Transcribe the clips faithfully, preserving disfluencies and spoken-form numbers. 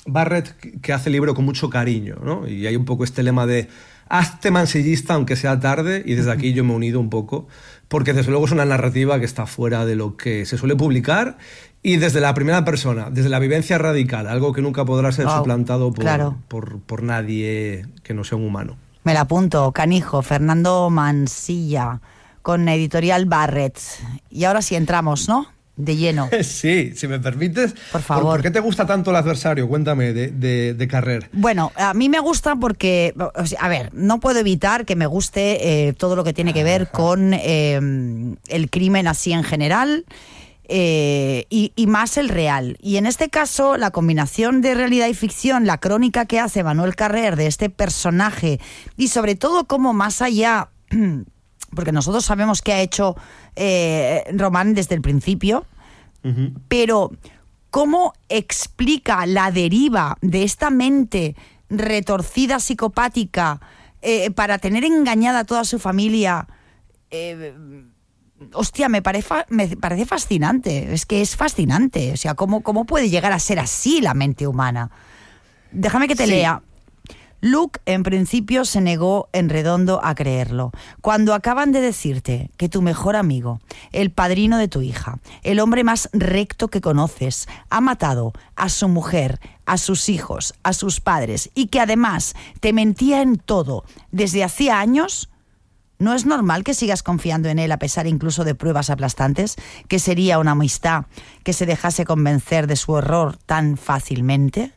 Barrett que hace el libro con mucho cariño, ¿no? Y hay un poco este lema de hazte mansillista aunque sea tarde, y desde aquí yo me he unido un poco, porque desde luego es una narrativa que está fuera de lo que se suele publicar y desde la primera persona, desde la vivencia radical, algo que nunca podrá ser wow, suplantado por, claro. por, por nadie que no sea un humano. Me la apunto, canijo, Fernando Mansilla, con Editorial Barrett. Y ahora sí entramos, ¿no? De lleno. Sí, si me permites. Por favor. ¿Por, ¿por qué te gusta tanto El adversario? Cuéntame, de, de, de Carrer. Bueno, a mí me gusta porque, o sea, a ver, no puedo evitar que me guste eh, todo lo que tiene que ver Ajá. con eh, el crimen así en general eh, y, y más el real. Y en este caso, la combinación de realidad y ficción, la crónica que hace Manuel Carrer de este personaje y sobre todo cómo más allá... porque nosotros sabemos que ha hecho eh, Román desde el principio, uh-huh. pero cómo explica la deriva de esta mente retorcida, psicopática, eh, para tener engañada a toda su familia, eh, hostia, me parece, me parece fascinante, es que es fascinante, o sea, cómo, cómo puede llegar a ser así la mente humana. Déjame que te sí. lea. Luke, en principio, se negó en redondo a creerlo. Cuando acaban de decirte que tu mejor amigo, el padrino de tu hija, el hombre más recto que conoces, ha matado a su mujer, a sus hijos, a sus padres, y que además te mentía en todo desde hacía años, ¿no es normal que sigas confiando en él a pesar incluso de pruebas aplastantes? ¿Que sería una amistad que se dejase convencer de su error tan fácilmente?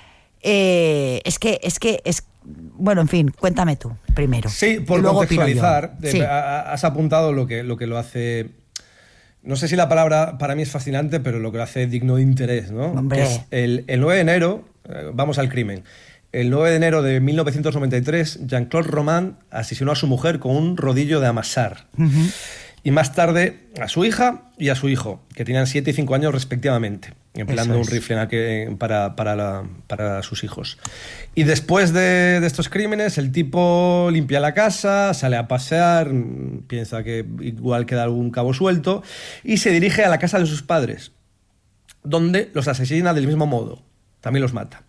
Eh, es que, es que, es bueno, en fin, cuéntame tú primero. Sí, por contextualizar, sí. has apuntado lo que, lo que lo hace, no sé si la palabra para mí es fascinante, pero lo que lo hace digno de interés, ¿no? Hombre. Que es el, el nueve de enero, vamos al crimen, el nueve de enero de mil novecientos noventa y tres, Jean-Claude Román asesinó a su mujer con un rodillo de amasar. Uh-huh. Y más tarde a su hija y a su hijo, que tenían siete y cinco años respectivamente, empleando un rifle para, para, la, para sus hijos. Y después de, de estos crímenes, el tipo limpia la casa, sale a pasear, piensa que igual queda algún cabo suelto, y se dirige a la casa de sus padres, donde los asesina del mismo modo, también los mata.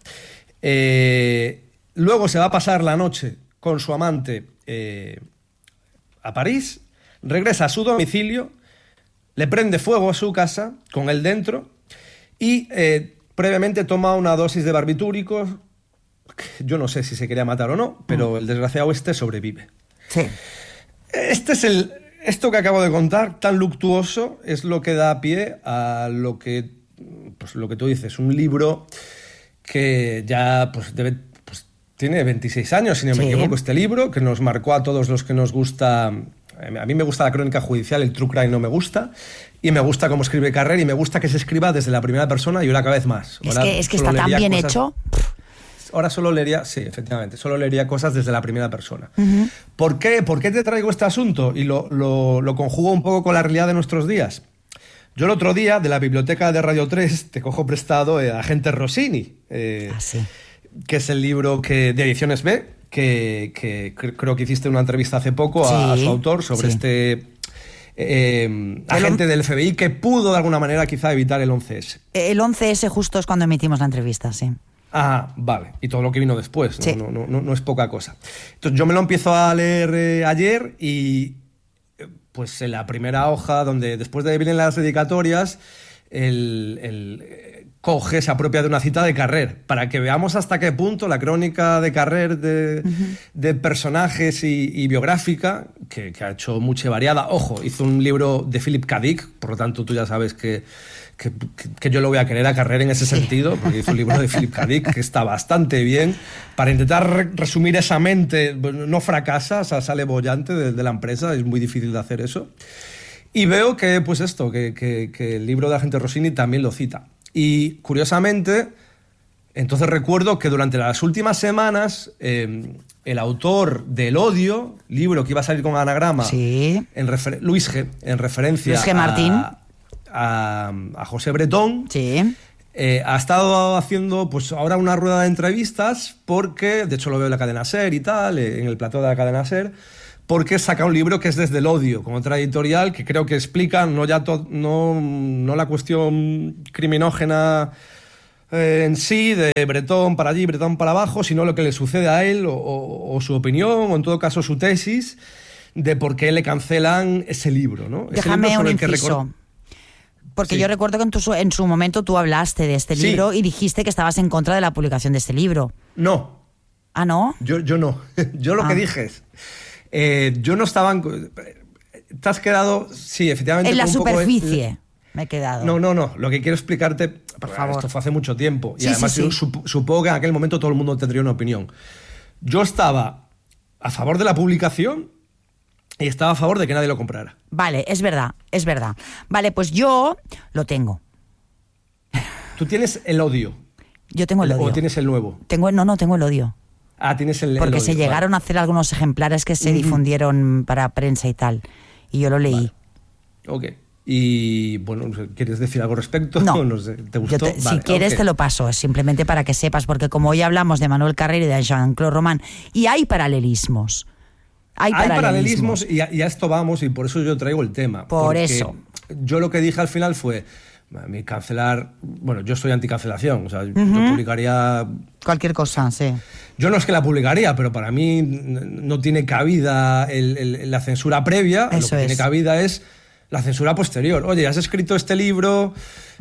Eh, luego se va a pasar la noche con su amante eh, a París, regresa a su domicilio, le prende fuego a su casa con él dentro y eh, previamente toma una dosis de barbitúricos. Yo no sé si se quería matar o no, pero el desgraciado este sobrevive. Sí. Este es el, esto que acabo de contar, tan luctuoso, es lo que da pie a lo que, pues, lo que tú dices, un libro que ya pues, debe, pues, tiene veintiséis años, si no me sí. equivoco, este libro, que nos marcó a todos los que nos gusta... A mí me gusta la crónica judicial, el true crime no me gusta, y me gusta cómo escribe Carrer, y me gusta que se escriba desde la primera persona y ahora cada vez más. Es ahora que, es que está tan bien cosas, hecho. Ahora solo leería, sí, efectivamente, solo leería cosas desde la primera persona. Uh-huh. ¿Por qué? ¿Por qué te traigo este asunto? Y lo, lo, lo conjugo un poco con la realidad de nuestros días. Yo el otro día, de la biblioteca de Radio tres, te cojo prestado eh, Agente Rossini, eh, ah, sí. que es el libro que, de Ediciones B, Que, que creo que hiciste una entrevista hace poco sí, a, a su autor sobre sí. este eh, agente del F B I que pudo de alguna manera quizá evitar el once ese. El once ese justo es cuando emitimos la entrevista, sí. Ah, vale. Y todo lo que vino después, ¿no? Sí. No, no, no, no es poca cosa. Entonces yo me lo empiezo a leer eh, ayer y pues en la primera hoja donde después de vienen las dedicatorias el... el coge, se apropia de una cita de Carrer, para que veamos hasta qué punto la crónica de Carrer de, uh-huh. de personajes y, y biográfica, que, que ha hecho mucha variada. Ojo, hizo un libro de Philip K. Dick, por lo tanto tú ya sabes que, que, que yo lo voy a querer a Carrer en ese sí. sentido, porque hizo un libro de Philip K. Dick que está bastante bien. Para intentar re- resumir esa mente, no fracasa, o sea, sale bollante de, de la empresa, es muy difícil de hacer eso. Y veo que, pues esto, que, que, que el libro de Agente Rossini también lo cita. Y curiosamente, entonces recuerdo que durante las últimas semanas eh, el autor del Odio, libro que iba a salir con anagrama, sí. en refer- Luis G, en referencia Luis G. Martín. A, a, a José Bretón, sí. eh, ha estado haciendo pues ahora una rueda de entrevistas porque, de hecho lo veo en la cadena SER y tal, en el plató de la cadena SER, porque saca un libro que es Desde el Odio, con otra editorial que creo que explica no, ya to- no, no la cuestión criminógena eh, en sí, de Bretón para allí, Bretón para abajo, sino lo que le sucede a él, o, o, o su opinión, o en todo caso su tesis, de por qué le cancelan ese libro, ¿no? Ese Déjame libro un sobre el que inciso. recor- Porque Sí. yo recuerdo que en, tu, en su momento tú hablaste de este Sí. libro y dijiste que estabas en contra de la publicación de este libro. No, ¿Ah, no? yo, yo no. Yo lo Ah. que dije es, eh, yo no estaba... En, te has quedado, sí, efectivamente... En la con un poco de- superficie me he quedado. No, no, no. Lo que quiero explicarte, por favor. esto fue hace mucho tiempo. Y Sí, además sí, yo sí. sup- supongo que en aquel momento todo el mundo tendría una opinión. Yo estaba a favor de la publicación y estaba a favor de que nadie lo comprara. Vale, es verdad, es verdad. Vale, pues yo lo tengo. Tú tienes el odio. Yo tengo el odio. O tienes el nuevo. Tengo, no, no, tengo el odio. Ah, tienes el, el Porque odio. se llegaron Vale. a hacer algunos ejemplares que se Ujú. difundieron para prensa y tal. Y yo lo leí. Ok. Y bueno, no sé, ¿quieres decir algo al respecto? No. No sé, ¿te Yo gustó? te- si Vale, quieres ok. te lo paso, es simplemente para que sepas, porque como hoy hablamos de Manuel Carrero y de Jean-Claude Roman, y hay paralelismos. Hay, Hay paralelismos. paralelismos y a, y a esto vamos, y por eso yo traigo el tema. Por porque eso. Yo lo que dije al final fue, a mí cancelar, bueno, yo soy anticancelación, o sea, yo publicaría... Cualquier cosa, sí. Yo no es que la publicaría, pero para mí n- no tiene cabida el- el- la censura previa, lo Eso que tiene es. cabida es la censura posterior. Oye, has escrito este libro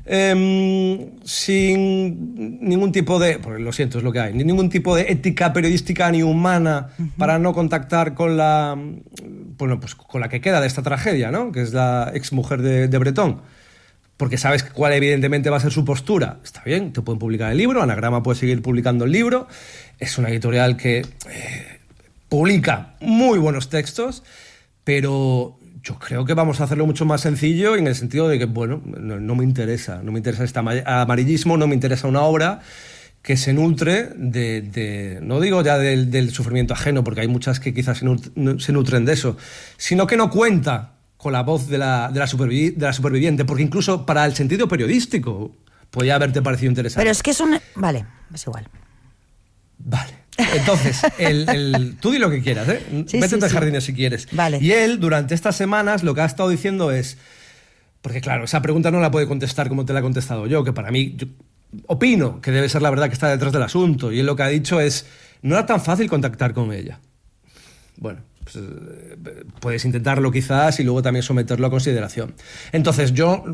em, sin ningún tipo de, porque lo siento, es lo que hay, ni ningún tipo de ética periodística ni humana para no contactar con la, bueno, pues con la que queda de esta tragedia, ¿no? Que es la exmujer de, de Bretón. Porque sabes cuál evidentemente va a ser su postura. Está bien, te pueden publicar el libro, Anagrama puede seguir publicando el libro. Es una editorial que eh, publica muy buenos textos, pero yo creo que vamos a hacerlo mucho más sencillo en el sentido de que, bueno, no, no me interesa, no me interesa este ama- amarillismo, no me interesa una obra que se nutre de, de no digo ya del, del sufrimiento ajeno, porque hay muchas que quizás se, nut- se nutren de eso, sino que no cuenta con la voz de la, de, la supervivi- de la superviviente, porque incluso para el sentido periodístico podría haberte parecido interesante. Pero es que es un... Vale, es igual. Vale. Entonces, el, el- tú di lo que quieras, ¿eh? Sí, Vete sí, a sí. jardines si quieres. Vale. Y él, durante estas semanas, lo que ha estado diciendo es... Porque claro, esa pregunta no la puede contestar como te la he contestado yo, que para mí... Yo opino que debe ser la verdad que está detrás del asunto. Y él lo que ha dicho es... No era tan fácil contactar con ella. Bueno, pues, eh, puedes intentarlo quizás y luego también someterlo a consideración. Entonces yo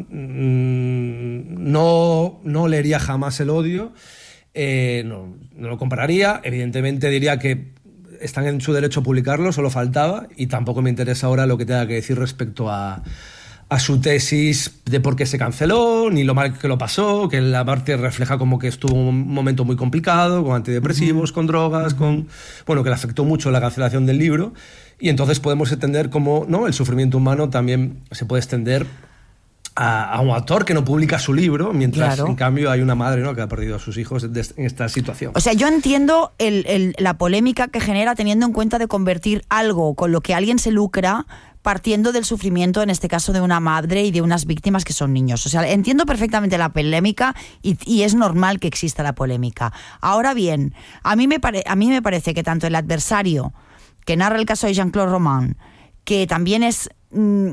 mmm, no, no leería jamás El odio, eh, no, no lo compraría, evidentemente diría que están en su derecho a publicarlo, solo faltaba, y tampoco me interesa ahora lo que tenga que decir respecto a, a su tesis de por qué se canceló, ni lo mal que lo pasó, que la parte refleja como que estuvo un momento muy complicado, con antidepresivos, uh-huh. con drogas, uh-huh. con bueno, que le afectó mucho la cancelación del libro, y entonces podemos entender cómo, ¿no?, el sufrimiento humano también se puede extender a, a un autor que no publica su libro, mientras claro. en cambio hay una madre, ¿no?, que ha perdido a sus hijos de, en esta situación. O sea, yo entiendo el, el, la polémica que genera teniendo en cuenta de convertir algo con lo que alguien se lucra partiendo del sufrimiento, en este caso de una madre y de unas víctimas que son niños. O sea, entiendo perfectamente la polémica y, y es normal que exista la polémica. Ahora bien, a mí, me pare, a mí me parece que tanto El adversario, que narra el caso de Jean-Claude Roman, que también es mmm,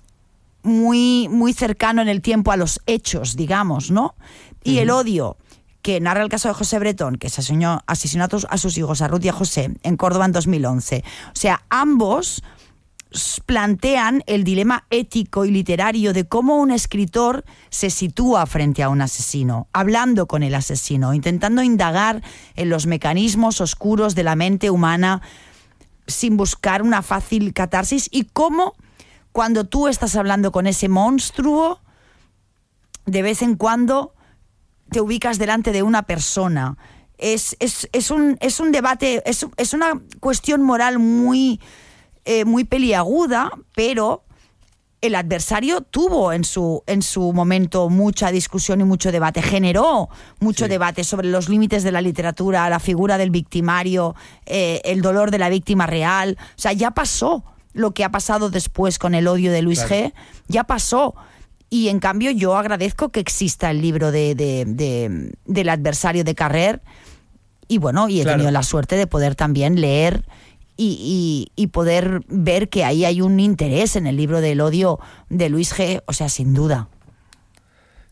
muy, muy cercano en el tiempo a los hechos, digamos, ¿no? Y uh-huh. El odio, que narra el caso de José Bretón, que asesinó, asesinó a sus hijos, a Ruth y a José, en Córdoba en dos mil once. O sea, ambos plantean el dilema ético y literario de cómo un escritor se sitúa frente a un asesino, hablando con el asesino, intentando indagar en los mecanismos oscuros de la mente humana sin buscar una fácil catarsis, y cómo cuando tú estás hablando con ese monstruo, de vez en cuando te ubicas delante de una persona. Es, es, es, un, es un debate, es, es una cuestión moral muy... Eh, muy peliaguda, pero El adversario tuvo en su, en su momento mucha discusión y mucho debate, generó mucho sí. debate sobre los límites de la literatura, la figura del victimario, eh, el dolor de la víctima real. O sea, ya pasó lo que ha pasado después con El odio de Luis claro. G, ya pasó. Y en cambio yo agradezco que exista el libro de, de, de, del adversario de Carrer, y bueno, y he claro. tenido la suerte de poder también leer Y, y, y poder ver que ahí hay un interés en el libro del odio de Luis G, o sea, sin duda.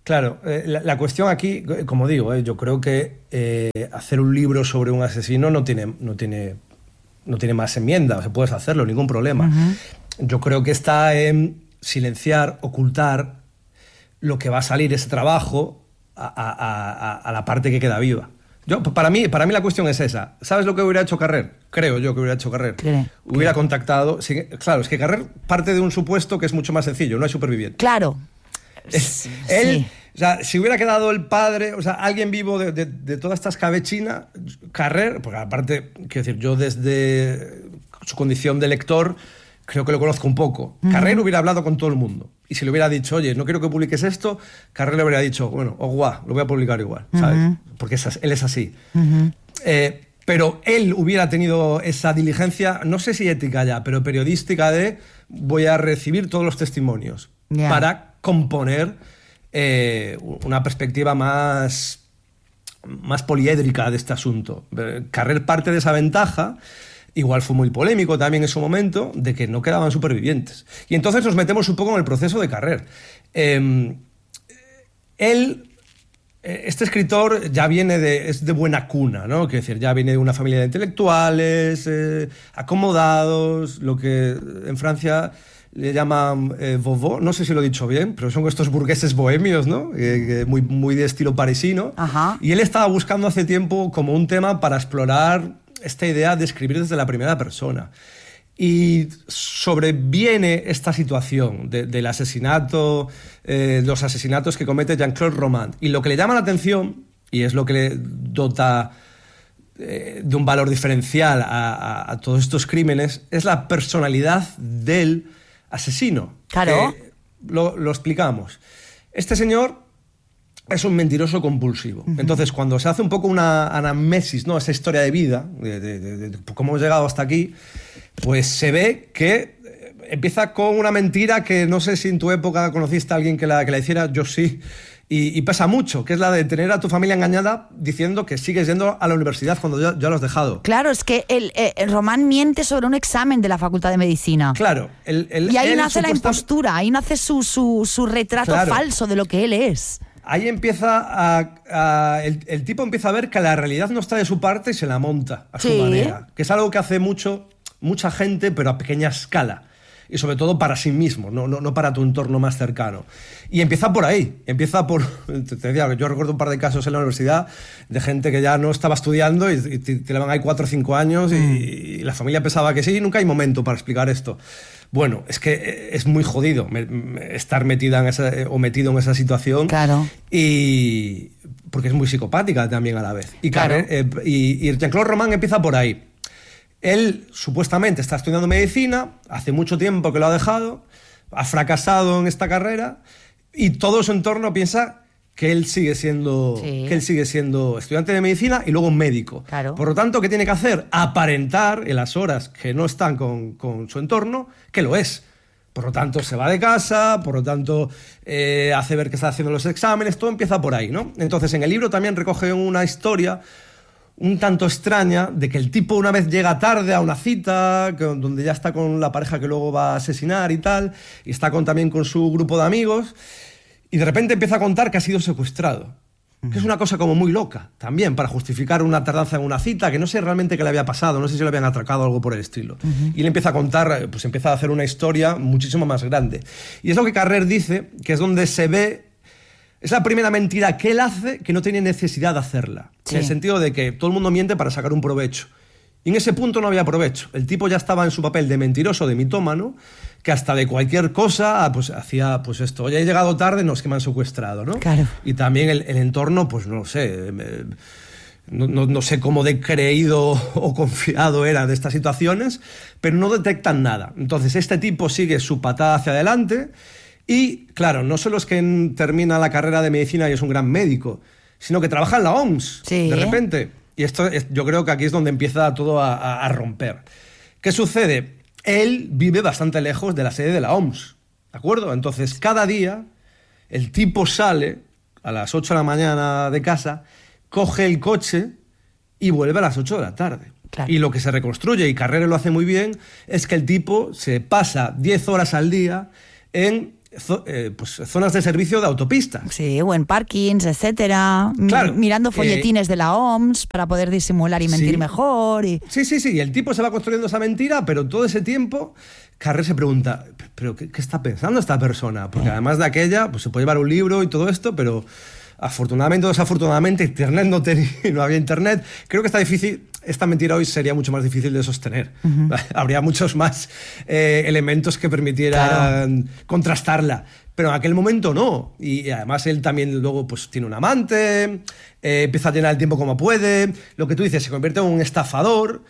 Claro, eh, la, la cuestión aquí, como digo, eh, yo creo que eh, hacer un libro sobre un asesino no tiene, no tiene, no tiene más enmienda, o sea, puedes hacerlo, ningún problema. Uh-huh. Yo creo que está en silenciar, ocultar lo que va a salir ese trabajo a, a, a, a la parte que queda viva. Yo, para mí, para mí la cuestión es esa. ¿Sabes lo que hubiera hecho Carrer? Creo yo que hubiera hecho Carrer. ¿Qué? Hubiera ¿Qué? contactado... Sí, claro, es que Carrer parte de un supuesto que es mucho más sencillo, no hay superviviente. Claro. Es, él, sí. O sea, si hubiera quedado el padre, o sea, alguien vivo de, de, de toda esta escabechina, Carrer, porque aparte, quiero decir, yo desde su condición de lector creo que lo conozco un poco. Uh-huh. Carrer hubiera hablado con todo el mundo. Y si le hubiera dicho, oye, no quiero que publiques esto, Carrer le hubiera dicho, bueno, oh, guau, lo voy a publicar igual, ¿sabes? Uh-huh. Porque es, él es así. Uh-huh. Eh, pero él hubiera tenido esa diligencia, no sé si ética ya, pero periodística de voy a recibir todos los testimonios yeah. para componer eh, una perspectiva más, más poliédrica de este asunto. Carrer parte de esa ventaja. Igual fue muy polémico también en su momento, de que no quedaban supervivientes. Y entonces nos metemos un poco en el proceso de Carrer. Eh, él, este escritor ya viene de, es de buena cuna, ¿no? Quiero decir, ya viene de una familia de intelectuales, eh, acomodados, lo que en Francia le llaman eh, Vauvau, no sé si lo he dicho bien, pero son estos burgueses bohemios, ¿no? Eh, muy, muy de estilo parisino. Ajá. Y él estaba buscando hace tiempo como un tema para explorar esta idea de escribir desde la primera persona. Y sobreviene esta situación de, del asesinato, eh, los asesinatos que comete Jean-Claude Roman. Y lo que le llama la atención, y es lo que le dota eh, de un valor diferencial a, a, a todos estos crímenes, es la personalidad del asesino. Claro. Eh, lo, lo explicamos. Este señor es un mentiroso compulsivo. Uh-huh. Entonces, cuando se hace un poco una anamnesis, ¿no? Esa historia de vida, de, de, de, de cómo hemos llegado hasta aquí, pues se ve que empieza con una mentira que no sé si en tu época conociste a alguien que la, que la hiciera, yo sí, y, y pesa mucho, que es la de tener a tu familia engañada diciendo que sigues yendo a la universidad cuando ya, ya lo has dejado. Claro, es que el, el Román miente sobre un examen de la Facultad de Medicina. Claro. El, el, y ahí nace supuesta... la impostura, ahí nace su, su, su retrato claro. falso de lo que él es. Ahí empieza a... a el, el tipo empieza a ver que la realidad no está de su parte y se la monta a su sí. manera. Que es algo que hace mucho, mucha gente, pero a pequeña escala. Y sobre todo para sí mismo, no, no, no para tu entorno más cercano. Y empieza por ahí. Empieza por... Te decía, yo recuerdo un par de casos en la universidad de gente que ya no estaba estudiando y, y tiraban ahí cuatro o cinco años y, mm. y la familia pensaba que sí, y nunca hay momento para explicar esto. Bueno, es que es muy jodido estar metida en esa, o metido en esa situación. Claro. Y porque es muy psicopática también a la vez. Y, claro. eh, y, y Jean-Claude Roman empieza por ahí. Él supuestamente está estudiando medicina, hace mucho tiempo que lo ha dejado, ha fracasado en esta carrera y todo su entorno piensa que él sigue siendo, sí. que él sigue siendo estudiante de medicina y luego médico. Claro. Por lo tanto, ¿qué tiene que hacer? Aparentar en las horas que no están con, con su entorno que lo es. Por lo tanto, se va de casa, por lo tanto, eh, hace ver que está haciendo los exámenes, todo empieza por ahí, ¿no? Entonces, en el libro también recoge una historia un tanto extraña de que el tipo una vez llega tarde a una cita, que, donde ya está con la pareja que luego va a asesinar y tal, y está con, también con su grupo de amigos, y de repente empieza a contar que ha sido secuestrado. Que es una cosa como muy loca, también, para justificar una tardanza en una cita, que no sé realmente qué le había pasado, no sé si le habían atracado o algo por el estilo. Uh-huh. Y él empieza a contar, pues empieza a hacer una historia muchísimo más grande. Y es lo que Carrer dice, que es donde se ve, es la primera mentira que él hace que no tiene necesidad de hacerla. Sí. En el sentido de que todo el mundo miente para sacar un provecho. Y en ese punto no había provecho. El tipo ya estaba en su papel de mentiroso, de mitómano, que hasta de cualquier cosa pues hacía pues esto. Oye, he llegado tarde, no, es que me han secuestrado, ¿no? Claro. Y también el, el entorno, pues no lo sé, no, no, no sé cómo de creído o confiado era de estas situaciones, pero no detectan nada. Entonces este tipo sigue su patada hacia adelante y, claro, no solo es que termina la carrera de medicina y es un gran médico, sino que trabaja en la O M S, sí. de repente. Y esto yo creo que aquí es donde empieza todo a, a, a romper. ¿Qué sucede? Él vive bastante lejos de la sede de la O M S, ¿de acuerdo? Entonces, cada día, el tipo sale a las ocho de la mañana de casa, coge el coche y vuelve a las ocho de la tarde. Claro. Y lo que se reconstruye, y Carrer lo hace muy bien, es que el tipo se pasa diez horas al día en zo, eh, pues, zonas de servicio de autopistas. Sí, o en parkings, etcétera. Claro, mirando folletines eh, de la O M S para poder disimular y mentir sí. mejor. Y... Sí, sí, sí. Y el tipo se va construyendo esa mentira, pero todo ese tiempo Carré se pregunta, ¿pero qué, qué está pensando esta persona? Porque además de aquella, pues se puede llevar un libro y todo esto, pero afortunadamente o desafortunadamente Internet no, tenía, no había Internet. Creo que está difícil... Esta mentira hoy sería mucho más difícil de sostener. Uh-huh. Habría muchos más eh, elementos que permitieran claro. contrastarla. Pero en aquel momento no. Y además él también luego pues, tiene un amante, eh, empieza a llenar el tiempo como puede. Lo que tú dices, se convierte en un estafador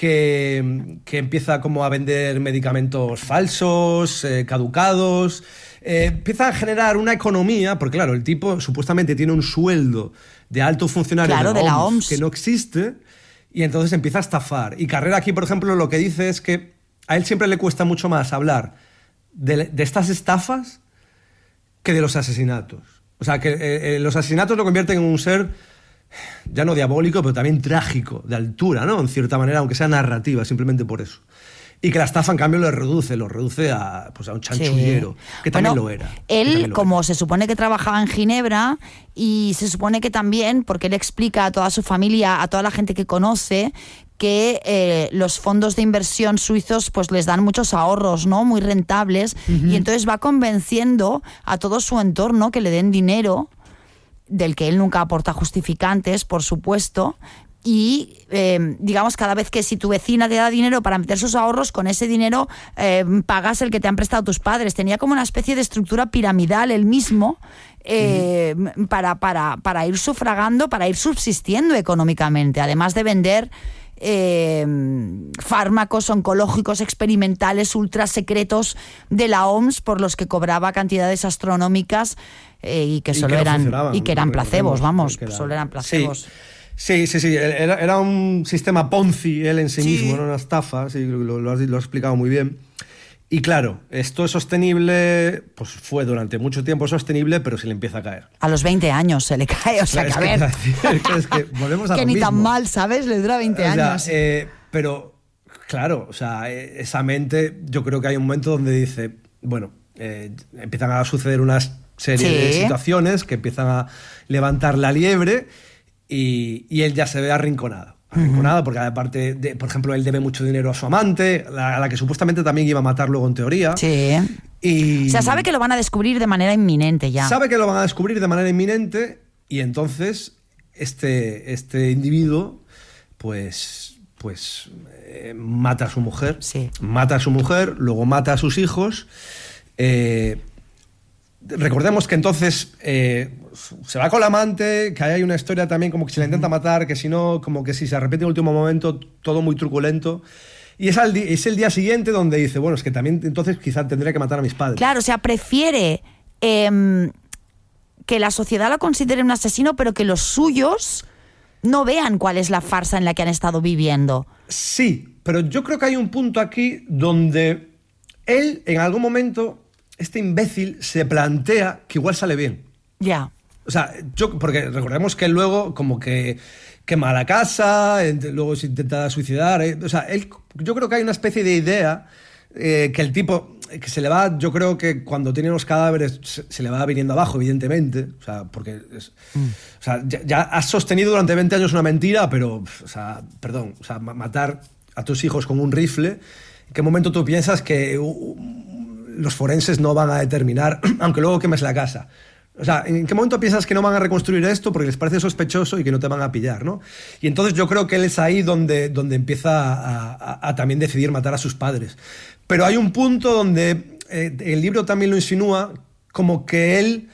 que, que empieza como a vender medicamentos falsos, eh, caducados. Eh, empieza a generar una economía, porque claro, el tipo supuestamente tiene un sueldo de alto funcionario claro, de la, de la O M S, O M S que no existe. Y entonces empieza a estafar. Y Carrera aquí, por ejemplo, lo que dice es que a él siempre le cuesta mucho más hablar de, de estas estafas que de los asesinatos. O sea, que eh, los asesinatos lo convierten en un ser, ya no diabólico, pero también trágico, de altura, ¿no? En cierta manera, aunque sea narrativa, simplemente por eso. Y que la estafa, en cambio, lo reduce, lo reduce a, pues, a un chanchullero, sí. que también bueno, lo era. Él, lo como era. se supone que trabajaba en Ginebra, y se supone que también, porque él explica a toda su familia, a toda la gente que conoce, que eh, los fondos de inversión suizos pues les dan muchos ahorros, ¿no? Muy rentables, uh-huh. y entonces va convenciendo a todo su entorno que le den dinero, del que él nunca aporta justificantes, por supuesto. Y, eh, digamos, cada vez que si tu vecina te da dinero para meter sus ahorros, con ese dinero eh, pagas el que te han prestado tus padres. Tenía como una especie de estructura piramidal él mismo eh, uh-huh. para, para, para ir sufragando, para ir subsistiendo económicamente, además de vender eh, fármacos oncológicos experimentales ultra secretos de la O M S por los que cobraba cantidades astronómicas eh, y que solo y que eran no y que eran placebos, vamos, era, solo eran placebos. Sí. Sí, sí, sí, era, era un sistema Ponzi él en sí, sí. mismo, no una estafa, sí, lo, lo, has, lo has explicado muy bien. Y claro, esto es sostenible, pues fue durante mucho tiempo sostenible, pero se le empieza a caer. A los veinte años se le cae, o sea, es que a ver... Que, es que volvemos a que lo ni mismo. tan mal, ¿sabes? Le dura veinte o sea, años. Eh, pero, claro, o sea, esa mente, yo creo que hay un momento donde dice, bueno, eh, empiezan a suceder una serie sí. de situaciones que empiezan a levantar la liebre... Y, y él ya se ve arrinconado. Arrinconado uh-huh. porque aparte, de, por ejemplo, él debe mucho dinero a su amante, la, a la que supuestamente también iba a matar luego en teoría. Sí. Y... O sea, sabe que lo van a descubrir de manera inminente ya. Sabe que lo van a descubrir de manera inminente y entonces este, este individuo pues, pues eh, mata a su mujer. Sí. Mata a su mujer, luego mata a sus hijos. Eh, recordemos que entonces... Eh, se va con la amante, que ahí hay una historia también como que se la intenta matar, que si no, como que si se arrepiente en el último momento, todo muy truculento. Y es, al di- es el día siguiente donde dice, bueno, es que también entonces quizá tendría que matar a mis padres. Claro, o sea, prefiere eh, que la sociedad lo considere un asesino, pero que los suyos no vean cuál es la farsa en la que han estado viviendo. Sí, pero yo creo que hay un punto aquí donde él, en algún momento, este imbécil se plantea que igual sale bien. Ya. Yeah. O sea, yo, porque recordemos que él luego como que quema la casa, luego se intenta suicidar. ¿eh? O sea, él, yo creo que hay una especie de idea eh, que el tipo, que se le va, yo creo que cuando tiene los cadáveres se, se le va viniendo abajo, evidentemente. O sea, porque es, mm. o sea, ya, ya has sostenido durante veinte años una mentira, pero, o sea, perdón, o sea, matar a tus hijos con un rifle, ¿en qué momento tú piensas que uh, los forenses no van a determinar, aunque luego quemes la casa? O sea, ¿en qué momento piensas que no van a reconstruir esto porque les parece sospechoso y que no te van a pillar, ¿no? Y entonces yo creo que él es ahí donde, donde empieza a, a, a también decidir matar a sus padres. Pero hay un punto donde eh, el libro también lo insinúa, como que él...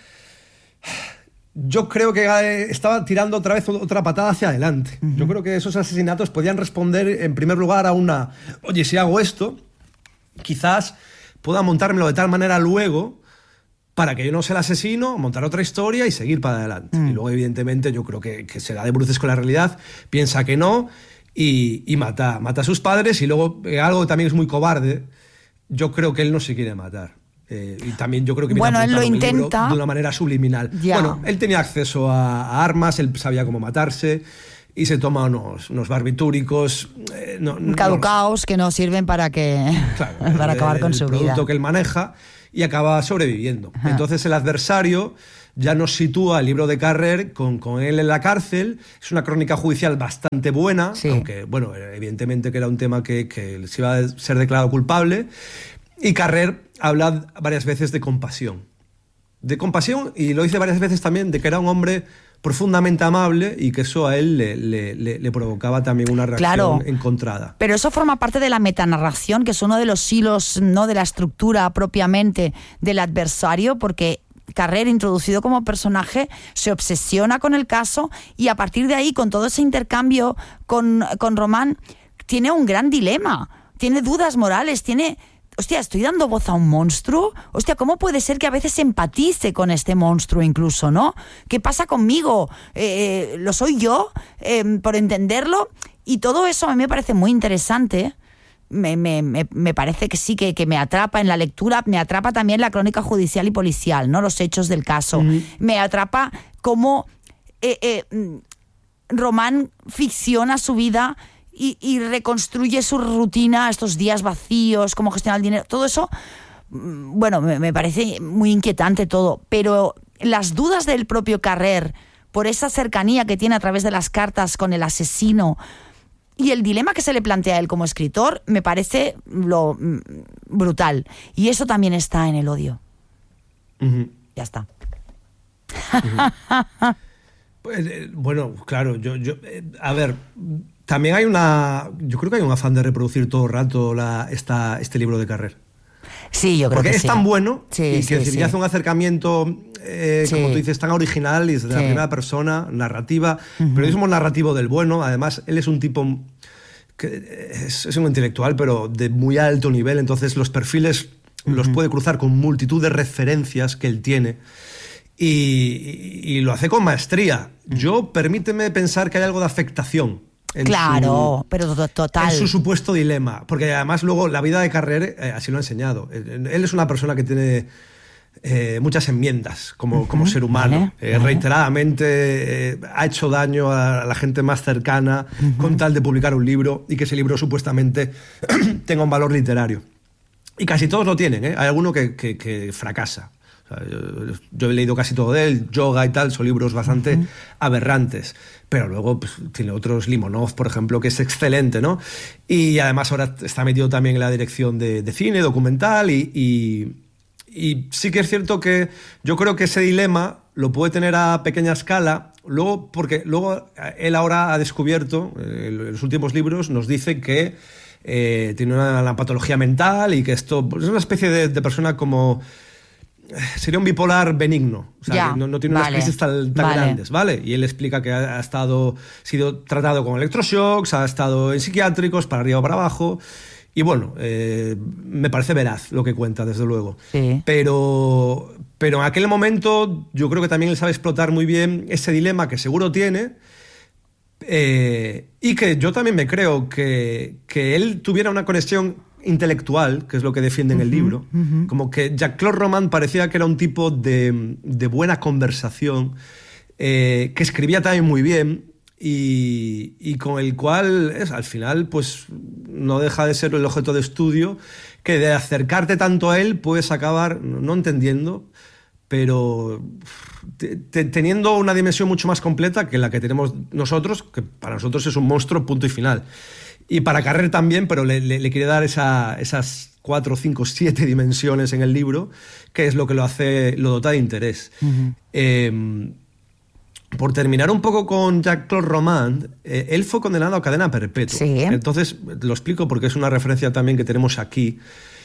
Yo creo que estaba tirando otra vez otra patada hacia adelante. Uh-huh. Yo creo que esos asesinatos podían responder en primer lugar a una... Oye, si hago esto, quizás pueda montármelo de tal manera luego... para que yo no sea el asesino, montar otra historia y seguir para adelante. Mm. Y luego, evidentemente, yo creo que, que se da de bruces con la realidad, piensa que no y, y mata, mata a sus padres. Y luego, eh, algo que también es muy cobarde, yo creo que él no se quiere matar. Eh, y también yo creo que bueno, él lo intenta de una manera subliminal. Ya. Bueno, él tenía acceso a, a armas, él sabía cómo matarse y se toma unos, unos barbitúricos eh, no, caducaos no, que no sirven para, que, claro, para acabar el, con su el vida. El producto que él maneja. y acaba sobreviviendo. Ajá. Entonces el adversario ya nos sitúa el libro de Carrer con, con él en la cárcel. Es una crónica judicial bastante buena, sí. aunque, bueno, evidentemente que era un tema que, que se iba a ser declarado culpable. Y Carrer habla varias veces de compasión. De compasión, y lo dice varias veces también, de que era un hombre profundamente amable y que eso a él le, le, le, le provocaba también una reacción claro, encontrada. Pero eso forma parte de la metanarración, que es uno de los hilos, ¿no?, de la estructura propiamente del adversario, porque Carrer, introducido como personaje, se obsesiona con el caso y a partir de ahí, con todo ese intercambio con, con Román, tiene un gran dilema, tiene dudas morales, tiene... Hostia, ¿estoy dando voz a un monstruo? Hostia, ¿cómo puede ser que a veces empatice con este monstruo incluso, ¿no? ¿Qué pasa conmigo? Eh, ¿Lo soy yo? Eh, por entenderlo. Y todo eso a mí me parece muy interesante. Me, me, me, me parece que sí, que, que me atrapa en la lectura, me atrapa también la crónica judicial y policial, ¿no? Los hechos del caso. Mm. Me atrapa cómo eh, eh, Román ficciona su vida y, y reconstruye su rutina, estos días vacíos, cómo gestiona el dinero. Todo eso, bueno, me, me parece muy inquietante todo. Pero las dudas del propio Carrer, por esa cercanía que tiene a través de las cartas con el asesino, y el dilema que se le plantea a él como escritor, me parece lo brutal. Y eso también está en El odio. Uh-huh. Ya está. Uh-huh. Pues, eh, bueno, claro, yo, yo eh, a ver, también hay una... Yo creo que hay un afán de reproducir todo el rato la, esta, este libro de Carrer. Sí, yo creo Porque que es sí. tan bueno sí, y sí, que decir, sí. hace un acercamiento, eh, sí. como tú dices, tan original y desde sí. la primera persona, narrativa, uh-huh. periodismo narrativo del bueno. Además, él es un tipo que es, es un intelectual, pero de muy alto nivel, entonces los perfiles uh-huh. los puede cruzar con multitud de referencias que él tiene y, y, y lo hace con maestría. Uh-huh. Yo, permíteme pensar que hay algo de afectación. En claro, su, pero total. En su supuesto dilema. Porque además luego la vida de Carrer eh, así lo ha enseñado. Él es una persona que tiene eh, muchas enmiendas como, uh-huh, como ser humano. Vale, eh, vale. Reiteradamente eh, ha hecho daño a la gente más cercana uh-huh. con tal de publicar un libro y que ese libro supuestamente tenga un valor literario. Y casi todos lo tienen, ¿eh? Hay alguno que, que, que fracasa. O sea, yo, yo he leído casi todo de él, Yoga y tal, son libros bastante uh-huh. aberrantes. Pero luego pues, tiene otros, Limonov, por ejemplo, que es excelente, ¿no? Y además ahora está metido también en la dirección de, de cine, documental, y, y, y sí que es cierto que yo creo que ese dilema lo puede tener a pequeña escala, luego, porque luego él ahora ha descubierto, eh, en los últimos libros nos dice que eh, tiene una, una patología mental y que esto pues, es una especie de, de persona como... Sería un bipolar benigno, o sea, ya, no, no tiene vale, unas crisis tan, tan vale. grandes, ¿vale? Y él explica que ha, ha estado, sido tratado con electroshocks, ha estado en psiquiátricos, para arriba o para abajo, y bueno, eh, me parece veraz lo que cuenta, desde luego. Sí. Pero, pero en aquel momento yo creo que también él sabe explotar muy bien ese dilema que seguro tiene, eh, y que yo también me creo que, que él tuviera una conexión intelectual, que es lo que defiende en el uh-huh, libro, uh-huh. como que Jean-Claude Román parecía que era un tipo de, de buena conversación, eh, que escribía también muy bien y, y con el cual es, al final pues no deja de ser el objeto de estudio, que de acercarte tanto a él puedes acabar no entendiendo, pero te, te, teniendo una dimensión mucho más completa que la que tenemos nosotros, que para nosotros es un monstruo, punto y final. Y para Carrer también, pero le, le, le quiere dar esa, esas cuatro, cinco, siete dimensiones en el libro, que es lo que lo hace, lo dota de interés. Uh-huh. Eh, por terminar un poco con Jean-Claude Román, eh, él fue condenado a cadena perpetua. Sí. Entonces, lo explico porque es una referencia también que tenemos aquí.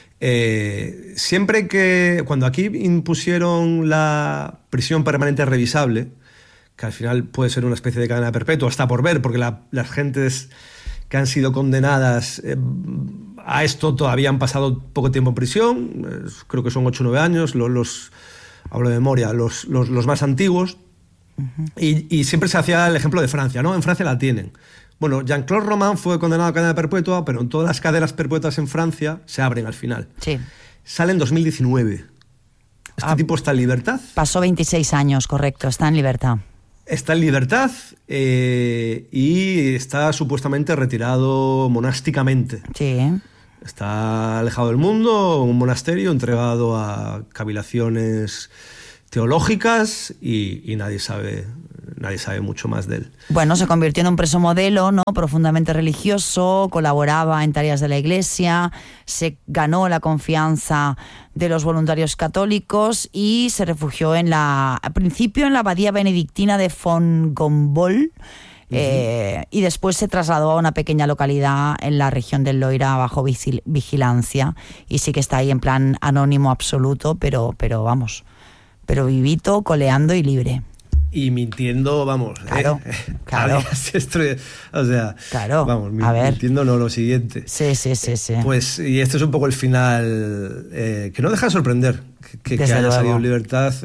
Eh, siempre que, cuando aquí impusieron la prisión permanente revisable, que al final puede ser una especie de cadena perpetua, está por ver, porque la, las gentes que han sido condenadas eh, a esto todavía han pasado poco tiempo en prisión, eh, creo que son ocho o nueve años, los, los, hablo de memoria, los, los, los más antiguos, uh-huh. y, y siempre se hacía el ejemplo de Francia, ¿no? En Francia la tienen. Bueno, Jean-Claude Román fue condenado a cadena perpetua, pero en todas las cadenas perpetuas en Francia se abren al final. Sí. Sale en dos mil diecinueve. ¿Este ah, tipo está en libertad? Pasó veintiséis años, correcto, está en libertad. Está en libertad eh, y está supuestamente retirado monásticamente. Sí. Está alejado del mundo, en un monasterio, entregado a cavilaciones teológicas y, y nadie sabe, nadie sabe mucho más de él. Bueno, se convirtió en un preso modelo, ¿no? Profundamente religioso, colaboraba en tareas de la Iglesia, se ganó la confianza de los voluntarios católicos y se refugió en la, al principio en la abadía benedictina de Fongombol. Uh-huh. Eh, y después se trasladó a una pequeña localidad en la región del Loira bajo vigil- vigilancia y sí que está ahí en plan anónimo absoluto, pero, pero vamos, pero vivito, coleando y libre. Y mintiendo, vamos, claro, eh, claro. Esto, o sea, claro, vamos, a ver. mintiendo no lo siguiente. Sí, sí, sí, sí. Pues, y este es un poco el final, eh, que no deja de sorprender, que, que haya luego. salido en libertad.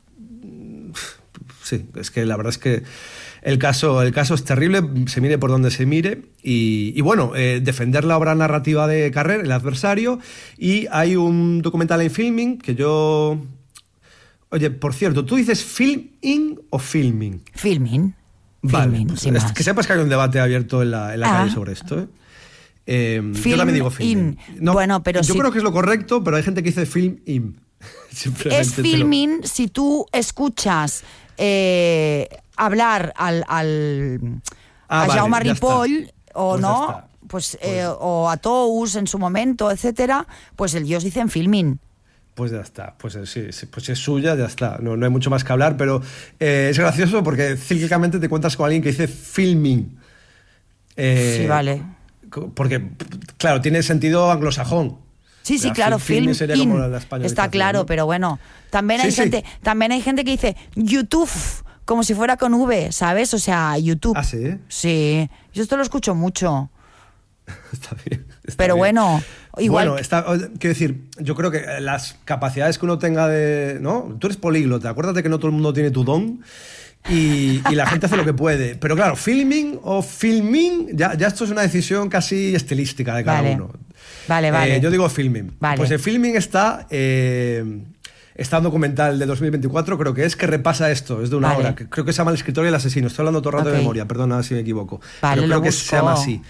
Sí, es que la verdad es que el caso, el caso es terrible, se mire por donde se mire, y, y bueno, eh, defender la obra narrativa de Carrer, El adversario, y hay un documental en Filming que yo... Oye, por cierto, ¿tú dices filming o filming? Filming. Vale, filming, pues, sin es, más. Que sepas que hay un debate abierto en la, en la ah. calle sobre esto, ¿eh? Eh, yo también digo filming. No, bueno, pero yo si... creo que es lo correcto, pero hay gente que dice film in. Es filming lo... si tú escuchas eh, hablar al, al ah, a vale, Jaume Ripoll o pues no, pues, pues eh, o a Tous en su momento, etcétera, pues ellos dicen filming. Pues ya está, pues sí, sí, pues si es suya, ya está, no, no hay mucho más que hablar, pero eh, es gracioso porque cíclicamente te encuentras con alguien que dice filming. Eh, sí, vale. Porque, claro, tiene sentido anglosajón. Sí, sí, claro, film, sería in, como la está claro, ¿no? Pero bueno, también hay, sí, gente, sí. también hay gente que dice YouTube, como si fuera con V, ¿sabes? O sea, YouTube. ¿Ah, sí? Sí, yo esto lo escucho mucho. Está bien. Está pero bien. bueno, igual... Bueno, está, quiero decir, yo creo que las capacidades que uno tenga de... ¿no? Tú eres políglota, acuérdate que no todo el mundo tiene tu don y, y la gente hace lo que puede. Pero claro, filming o filming, ya, ya esto es una decisión casi estilística de cada vale. uno. Vale, vale. Eh, yo digo filming. Vale. Pues el filming está... Eh, está un documental de dos mil veinticuatro, creo que es, que repasa esto, es de una vale. hora, que creo que se llama El escritor y el asesino. Estoy hablando todo el rato okay. de memoria, perdona si me equivoco. Vale, pero creo lo que busco. se llama así.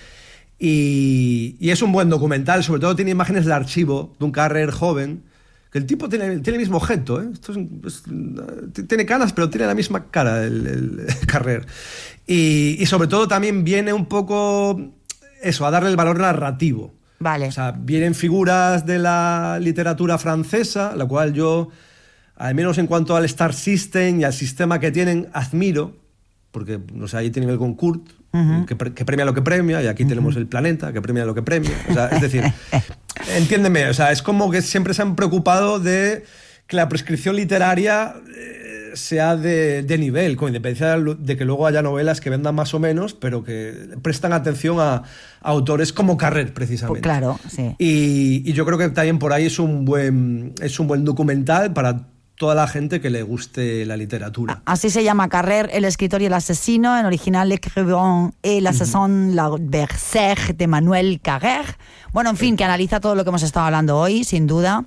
Y, y es un buen documental, sobre todo tiene imágenes de archivo de un Carrer joven, que el tipo tiene, tiene el mismo objeto, ¿eh? Esto es, es, tiene canas, pero tiene la misma cara el, el, el Carrer. Y, y sobre todo también viene un poco eso, a darle el valor narrativo. Vale. O sea, vienen figuras de la literatura francesa, la cual yo, al menos en cuanto al Star System y al sistema que tienen, admiro, porque, no sé, ahí tienen el Goncourt, uh-huh. que, pre- que premia lo que premia, y aquí uh-huh. tenemos el Planeta, que premia lo que premia. O sea, es decir, entiéndeme, o sea, es como que siempre se han preocupado de que la prescripción literaria eh, sea de, de nivel, con independencia de que luego haya novelas que vendan más o menos, pero que prestan atención a, a autores como Carrer, precisamente. Pues claro, sí. Y, y yo creo que también por ahí es un buen, es un buen documental para toda la gente que le guste la literatura. Así se llama Carrer, el escritor y el asesino, en original L'Écrivain et l'assassin, uh-huh. l'adversaire de Manuel Carrer. Bueno, en fin, que analiza todo lo que hemos estado hablando hoy, sin duda.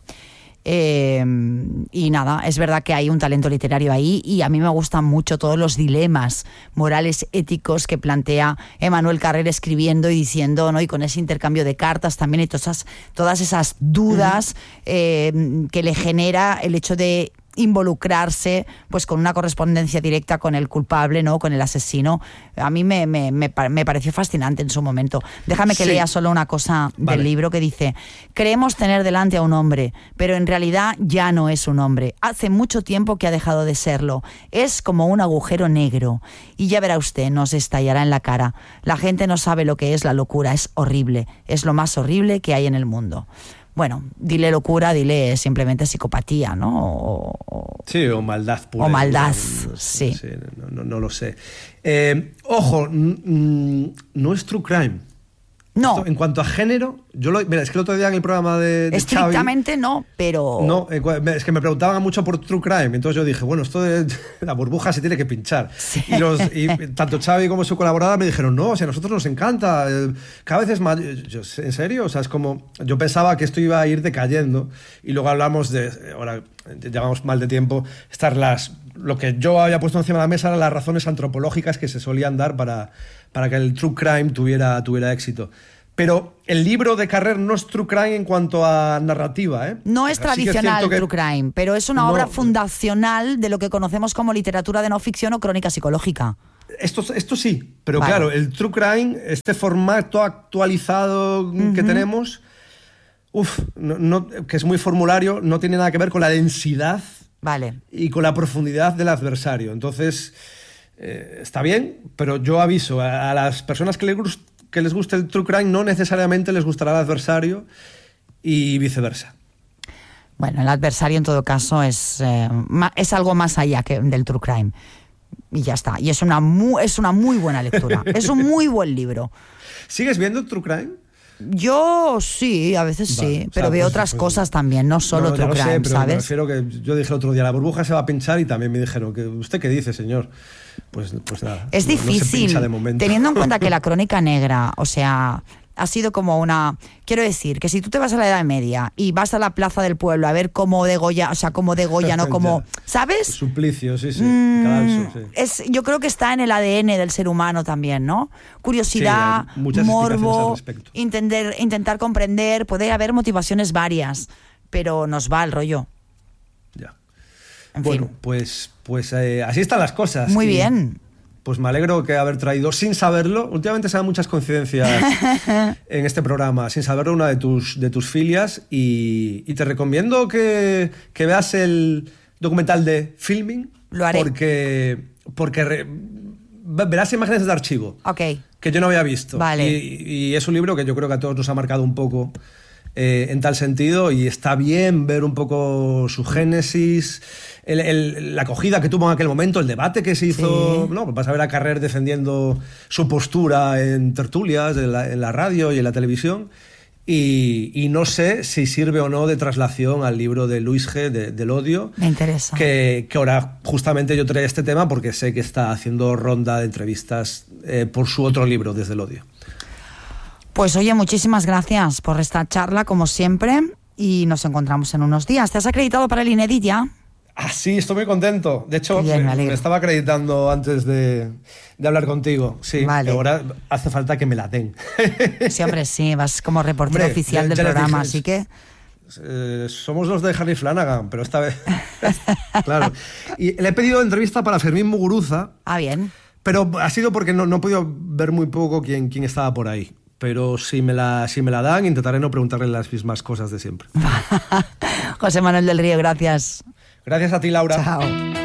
Eh, y nada, es verdad que hay un talento literario ahí y a mí me gustan mucho todos los dilemas morales, éticos que plantea Emmanuel Carrer escribiendo y diciendo, ¿no? Y con ese intercambio de cartas también y todas esas, todas esas dudas uh-huh. eh, que le genera el hecho de involucrarse pues con una correspondencia directa con el culpable, ¿no? Con el asesino. A mí me, me, me, me pareció fascinante en su momento. Déjame que sí. lea solo una cosa del vale. libro que dice: creemos tener delante a un hombre, pero en realidad ya no es un hombre. Hace mucho tiempo que ha dejado de serlo. Es como un agujero negro. Y ya verá usted, nos estallará en la cara. La gente no sabe lo que es la locura. Es horrible. Es lo más horrible que hay en el mundo. Bueno, dile locura, dile simplemente psicopatía, ¿no? O, o, sí, o maldad pura. O maldad, no, no, sí. No, sé, no, no, no lo sé. Eh, ojo, n- n- no es true crime. No. Esto, en cuanto a género, yo lo, mira, es que el otro día en el programa de, de estrictamente Xavi, no, pero... No, es que me preguntaban mucho por True Crime, entonces yo dije, bueno, esto de la burbuja se tiene que pinchar. Sí. Y, los, y tanto Xavi como su colaboradora me dijeron, no, o sea, a nosotros nos encanta, cada vez es más... Yo, ¿en serio? O sea, es como... Yo pensaba que esto iba a ir decayendo y luego hablamos de... Ahora, llevamos mal de tiempo, estar las... Lo que yo había puesto encima de la mesa eran las razones antropológicas que se solían dar para, para que el True Crime tuviera, tuviera éxito. Pero el libro de Carrer no es true crime en cuanto a narrativa, ¿eh? No es Así que es tradicional cierto que- true crime, pero es una No. obra fundacional de lo que conocemos como literatura de no ficción o crónica psicológica. Esto, esto sí, pero Vale. claro, el true crime, este formato actualizado uh-huh. que tenemos, uf, no, no, que es muy formulario, no tiene nada que ver con la densidad Vale. y con la profundidad del adversario. Entonces, eh, está bien, pero yo aviso a, a las personas que les, gust- que les guste el true crime, no necesariamente les gustará el adversario y viceversa. Bueno, el adversario en todo caso es, eh, ma- es algo más allá que del true crime. Y ya está. Y es una, mu- es una muy buena lectura. Es un muy buen libro. ¿Sigues viendo true crime? Yo sí, a veces Vale, sí, o sea, pero veo pues- otras pues- cosas también, no solo No, ya true lo sé, crime, pero me ¿sabes? refiero que yo dije el otro día, la burbuja se va a pinchar y también me dijeron, que ¿usted qué dice, señor? Pues, pues nada. Es no- no se difícil, pincha de momento. teniendo en cuenta que la crónica negra, o sea, ha sido como una... Quiero decir, que si tú te vas a la Edad Media y vas a la plaza del pueblo a ver cómo degolla, o sea, cómo degolla, ¿no? Como, Ya. ¿sabes? Suplicio, sí, sí. Mm, Cadalso, sí. es, yo creo que está en el A D N del ser humano también, ¿no? Curiosidad, Sí, hay muchas explicaciones al morbo, respecto. entender, intentar comprender, puede haber motivaciones varias, pero nos va el rollo. Ya. En Bueno, fin. pues, pues eh, así están las cosas. Muy Y, bien. Pues me alegro que haber traído, sin saberlo, últimamente se dan muchas coincidencias en este programa, sin saberlo, una de tus, de tus filias, y, y te recomiendo que, que veas el documental de Filming. Lo haré. Porque, porque re- verás imágenes de archivo Ok. que yo no había visto. Vale. Y, y es un libro que yo creo que a todos nos ha marcado un poco eh, en tal sentido, y está bien ver un poco su génesis, el- el- la acogida que tuvo en aquel momento, el debate que se hizo. Sí. No, vas a ver a Carrer defendiendo su postura en tertulias, en la, en la radio y en la televisión. Y, y no sé si sirve o no de traslación al libro de Luis G. de- del odio. Me interesa. Que, que ahora justamente yo traía este tema porque sé que está haciendo ronda de entrevistas eh, por su otro libro, Desde el odio. Pues oye, muchísimas gracias por esta charla, como siempre, y nos encontramos en unos días. ¿Te has acreditado para el INEDIT ya? Ah, sí, estoy muy contento. De hecho, Qué bien, me me, alegro. me estaba acreditando antes de, de hablar contigo. Sí, Vale. ahora hace falta que me la den. Sí, hombre, sí, vas como reportero Hombre, oficial ya- del ya les programa, dije, así que... Eh, somos los de Harry Flanagan, pero esta vez... Claro. Y le he pedido entrevista para Fermín Muguruza, Ah, bien. pero ha sido porque no, no he podido ver muy poco quién, quién estaba por ahí. Pero si me, la, si me la dan, intentaré no preguntarle las mismas cosas de siempre. José Manuel del Río, gracias. Gracias a ti, Laura. Chao.